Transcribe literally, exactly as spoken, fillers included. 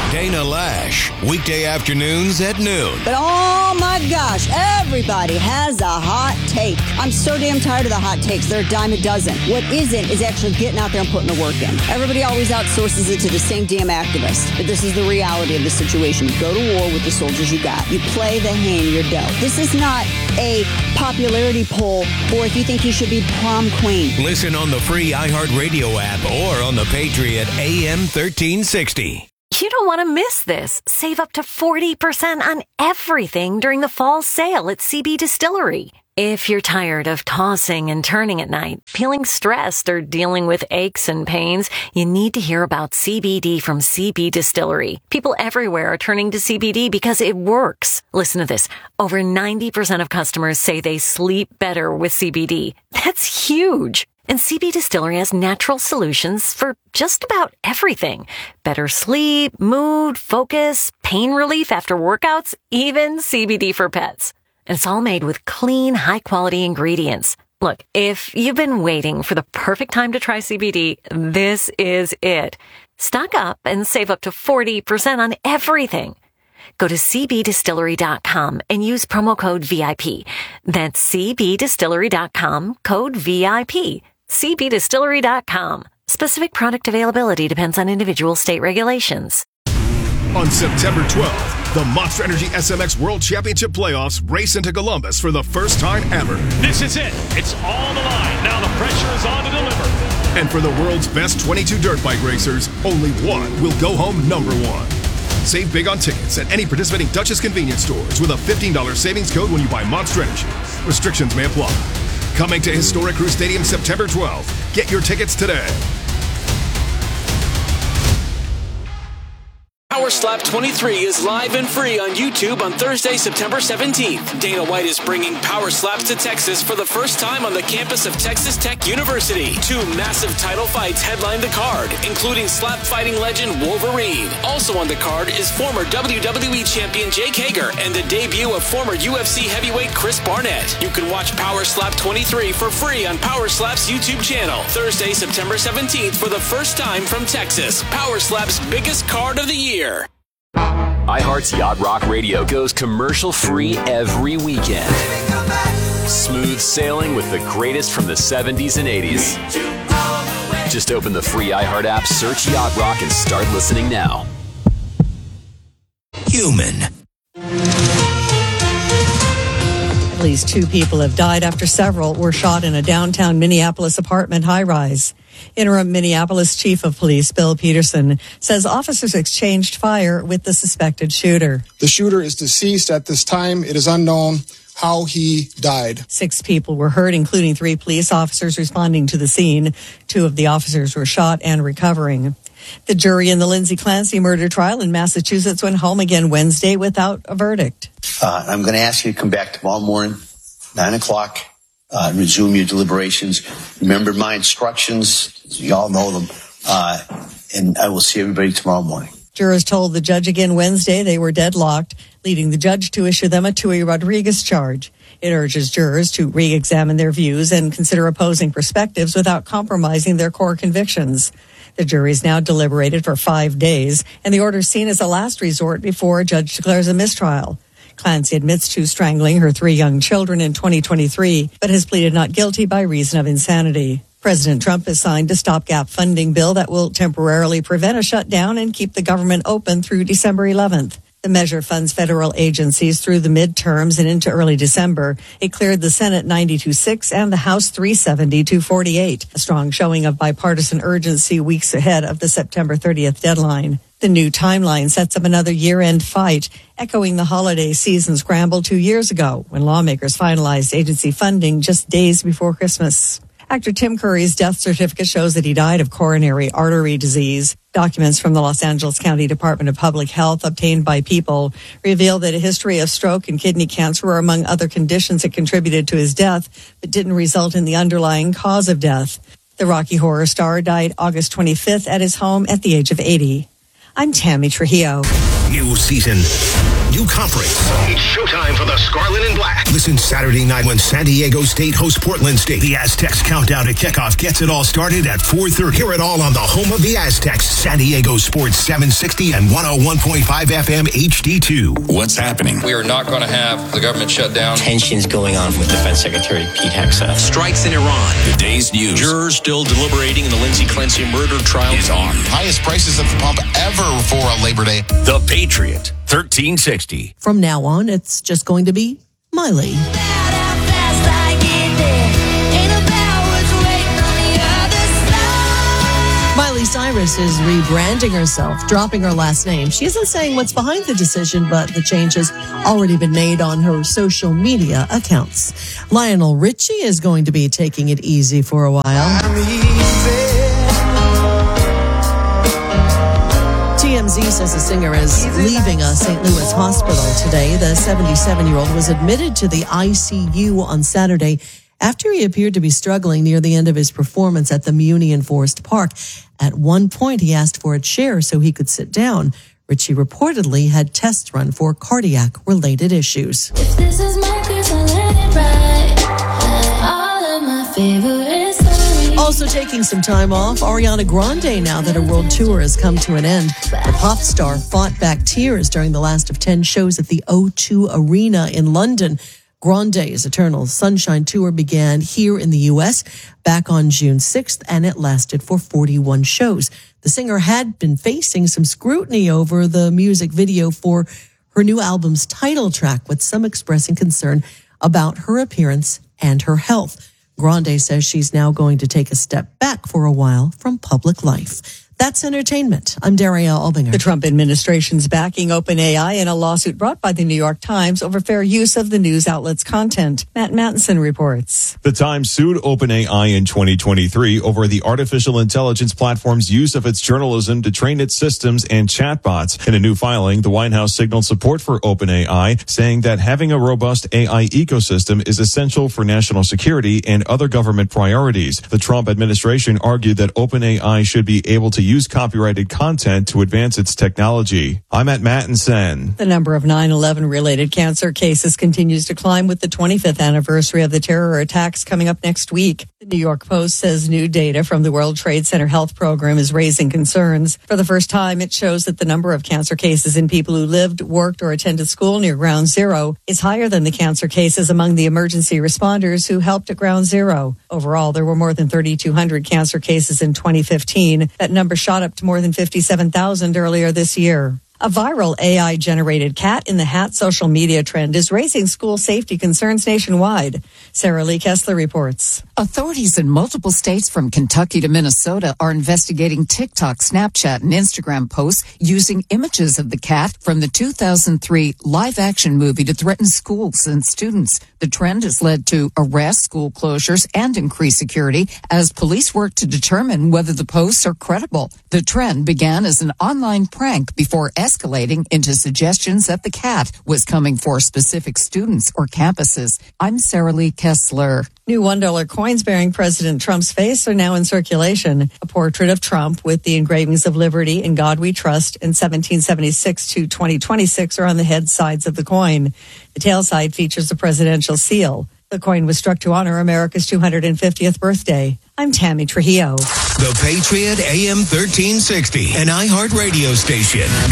Dana Lash, weekday afternoons at noon. But oh my gosh, everybody has a hot take. I'm so damn tired of the hot takes. They're a dime a dozen. What isn't is actually getting out there and putting the work in. Everybody always outsources it to the same damn activist. But this is the reality of the situation. You go to war with the soldiers you got. You play the hand you're dealt. This is not a popularity poll or if you think you should be prom queen. Listen on the free iHeartRadio app or on the Patriot A M thirteen sixty. You don't want to miss this. Save up to forty percent on everything during the fall sale at C B Distillery. If you're tired of tossing and turning at night, feeling stressed, or dealing with aches and pains, you need to hear about C B D from C B Distillery. People everywhere are turning to C B D because it works. Listen to this. Over ninety percent of customers say they sleep better with C B D. That's huge. And C B Distillery has natural solutions for just about everything. Better sleep, mood, focus, pain relief after workouts, even C B D for pets. And it's all made with clean, high-quality ingredients. Look, if you've been waiting for the perfect time to try C B D, this is it. Stock up and save up to forty percent on everything. Go to c b distillery dot com and use promo code V I P. That's c b distillery dot com, code V I P. c b distillery dot com. Specific product availability depends on individual state regulations. On September twelfth, the Monster Energy S M X World Championship Playoffs race into Columbus for the first time ever. This is it. It's all on the line. Now the pressure is on to deliver. And for the world's best twenty-two dirt bike racers, only one will go home number one. Save big on tickets at any participating Duchess convenience stores with a fifteen dollars savings code when you buy Monster Energy. Restrictions may apply. Coming to Historic Crew Stadium September twelfth. Get your tickets today. Power Slap twenty-three is live and free on YouTube on Thursday, September seventeenth. Dana White is bringing Power Slaps to Texas for the first time on the campus of Texas Tech University. Two massive title fights headline the card, including slap fighting legend Wolverine. Also on the card is former W W E champion Jake Hager and the debut of former U F C heavyweight Chris Barnett. You can watch Power Slap twenty-three for free on Power Slap's YouTube channel. Thursday, September seventeenth for the first time from Texas. Power Slap's biggest card of the year. iHeart's Yacht Rock Radio goes commercial-free every weekend. Smooth sailing with the greatest from the seventies and eighties. Just open the free iHeart app, search Yacht Rock, and start listening now. Human. At least two people have died after several were shot in a downtown Minneapolis apartment high-rise. Interim Minneapolis Chief of Police Bill Peterson says officers exchanged fire with the suspected shooter. The shooter is deceased at this time. It is unknown how he died. Six people were hurt, including three police officers responding to the scene. Two of the officers were shot and recovering. The jury in the Lindsay Clancy murder trial in Massachusetts went home again Wednesday without a verdict. Uh, I'm going to ask you to come back tomorrow morning, nine o'clock. Uh, resume your deliberations. Remember my instructions. You all know them. Uh, and I will see everybody tomorrow morning. Jurors told the judge again Wednesday they were deadlocked, leading the judge to issue them a Tui Rodriguez charge. It urges jurors to re-examine their views and consider opposing perspectives without compromising their core convictions. The jury's now deliberated for five days, and the order is seen as a last resort before a judge declares a mistrial. Clancy admits to strangling her three young children in twenty twenty-three, but has pleaded not guilty by reason of insanity. President Trump has signed a stopgap funding bill that will temporarily prevent a shutdown and keep the government open through December eleventh. The measure funds federal agencies through the midterms and into early December. It cleared the Senate ninety-two six and the House three seventy to forty-eight, a strong showing of bipartisan urgency weeks ahead of the September thirtieth deadline. The new timeline sets up another year-end fight, echoing the holiday season scramble two years ago when lawmakers finalized agency funding just days before Christmas. Actor Tim Curry's death certificate shows that he died of coronary artery disease. Documents from the Los Angeles County Department of Public Health obtained by People reveal that a history of stroke and kidney cancer were among other conditions that contributed to his death, but didn't result in the underlying cause of death. The Rocky Horror star died August twenty-fifth at his home at the age of eighty. I'm Tammy Trujillo. New season, new conference. It's showtime for the Scarlet and Black. Listen Saturday night when San Diego State hosts Portland State. The Aztecs countdown to kickoff gets it all started at four thirty. Hear it all on the home of the Aztecs, San Diego Sports seven sixty and one oh one point five F M H D two. What's happening? We are not going to have the government shut down. Tensions going on with Defense Secretary Pete Hegseth. Strikes in Iran. The day's news. Jurors still deliberating in the Lindsey Clancy murder trial is on. Highest prices at the pump ever for a Labor Day. The Patriot, thirteen sixty. From now on, it's just going to be Miley. Miley Cyrus is rebranding herself, dropping her last name. She isn't saying what's behind the decision, but the change has already been made on her social media accounts. Lionel Richie is going to be taking it easy for a while. T M Z says the singer is leaving a Saint Louis hospital today. The seventy-seven-year-old was admitted to the I C U on Saturday after he appeared to be struggling near the end of his performance at the Muni in Forest Park. At one point, he asked for a chair so he could sit down. Richie reportedly had tests run for cardiac-related issues. If this is my curse, I'll let it ride. All of my favorite stories. Also taking some time off, Ariana Grande, now that her world tour has come to an end. The pop star fought back tears during the last of ten shows at the O two Arena in London. Grande's Eternal Sunshine Tour began here in the U S back on June sixth, and it lasted for forty-one shows. The singer had been facing some scrutiny over the music video for her new album's title track, with some expressing concern about her appearance and her health. Grande says she's now going to take a step back for a while from public life. That's entertainment. I'm Daria Albinger. The Trump administration's backing OpenAI in a lawsuit brought by the New York Times over fair use of the news outlet's content. Matt Mattinson reports. The Times sued OpenAI in twenty twenty-three over the artificial intelligence platform's use of its journalism to train its systems and chatbots. In a new filing, the White House signaled support for OpenAI, saying that having a robust A I ecosystem is essential for national security and other government priorities. The Trump administration argued that OpenAI should be able to use copyrighted content to advance its technology. I'm at Mattinson. The number of nine eleven related cancer cases continues to climb, with the twenty-fifth anniversary of the terror attacks coming up next week. The New York Post says new data from the World Trade Center Health Program is raising concerns. For the first time, it shows that the number of cancer cases in people who lived, worked, or attended school near Ground Zero is higher than the cancer cases among the emergency responders who helped at Ground Zero. Overall, there were more than thirty-two hundred cancer cases in twenty fifteen. That number shot up to more than fifty-seven thousand earlier this year. A viral A I-generated cat in the hat social media trend is raising school safety concerns nationwide. Sarah Lee Kessler reports. Authorities in multiple states from Kentucky to Minnesota are investigating TikTok, Snapchat, and Instagram posts using images of the cat from the two thousand three live-action movie to threaten schools and students. The trend has led to arrests, school closures, and increased security as police work to determine whether the posts are credible. The trend began as an online prank before escalating into suggestions that the cat was coming for specific students or campuses. I'm Sarah Lee Kessler. New one dollar coins bearing President Trump's face are now in circulation. A portrait of Trump with the engravings of Liberty and God We Trust in seventeen seventy-six to twenty twenty-six are on the head sides of the coin. The tail side features a presidential seal. The coin was struck to honor America's two hundred fiftieth birthday. I'm Tammy Trujillo. The Patriot A M thirteen sixty, an iHeart radio station.